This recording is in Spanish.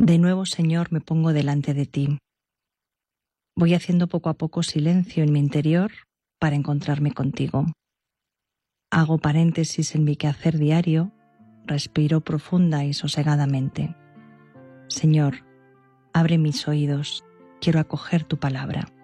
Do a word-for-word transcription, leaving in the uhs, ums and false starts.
De nuevo, Señor, me pongo delante de ti. Voy haciendo poco a poco silencio en mi interior para encontrarme contigo. Hago paréntesis en mi quehacer diario, respiro profunda y sosegadamente. Señor, abre mis oídos, quiero acoger tu palabra.